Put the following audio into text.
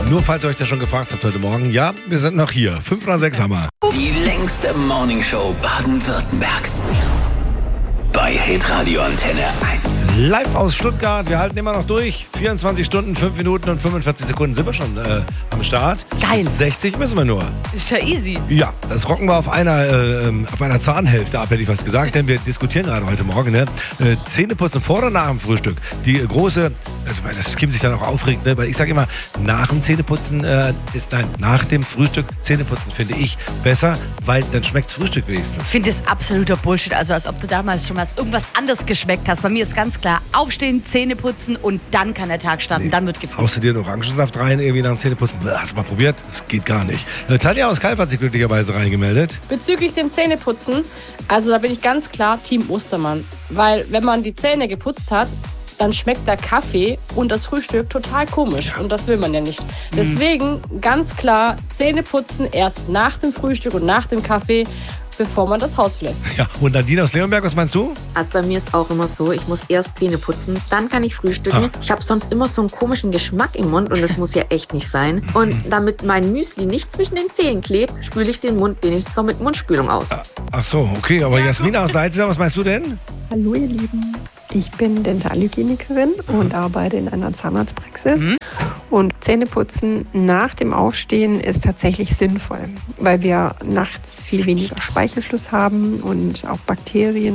Nur falls ihr euch das schon gefragt habt heute Morgen, ja, wir sind noch hier. 5 nach 6 haben wir. Die längste Morningshow Baden-Württembergs. Bei Hitradio Antenne 1. Live aus Stuttgart. Wir halten immer noch durch. 24 Stunden, 5 Minuten und 45 Sekunden sind wir schon am Start. Geil. 60 müssen wir nur. Ist ja easy. Ja, das rocken wir auf einer Zahnhälfte ab, hätte ich was gesagt. Denn wir diskutieren gerade heute Morgen. Ne? Zähneputzen vor oder nach dem Frühstück. Die große, das Kim sich dann auch aufregt, ne? Weil ich sage immer, nach dem Zähneputzen nach dem Frühstück Zähneputzen finde ich besser, weil dann schmeckt das Frühstück wenigstens. Ich finde das absoluter Bullshit. Also als ob du damals schon mal irgendwas anderes geschmeckt hast. Bei mir ist ganz klar, aufstehen, Zähne putzen und dann kann der Tag starten. Dann wird gefrühstückt. Haust du dir einen Orangensaft rein, irgendwie nach dem Zähneputzen? Hast du mal probiert? Das geht gar nicht. Tanja aus Kalf hat sich glücklicherweise reingemeldet. Bezüglich dem Zähneputzen, also da bin ich ganz klar Team Ostermann. Weil wenn man die Zähne geputzt hat, dann schmeckt der Kaffee und das Frühstück total komisch. Und das will man ja nicht. Deswegen ganz klar Zähne putzen erst nach dem Frühstück und nach dem Kaffee, bevor man das Haus verlässt. Ja, und Nadine aus Leonberg, was meinst du? Also bei mir ist auch immer so, ich muss erst Zähne putzen, dann kann ich frühstücken. Ich habe sonst immer so einen komischen Geschmack im Mund und das muss ja echt nicht sein. Und damit mein Müsli nicht zwischen den Zähnen klebt, spüle ich den Mund wenigstens noch mit Mundspülung aus. Ach so, okay, aber Jasmina aus Leipzig, was meinst du denn? Hallo ihr Lieben, ich bin Dentalhygienikerin und arbeite in einer Zahnarztpraxis. Und Zähneputzen nach dem Aufstehen ist tatsächlich sinnvoll, weil wir nachts viel weniger Speichelfluss haben und auch Bakterien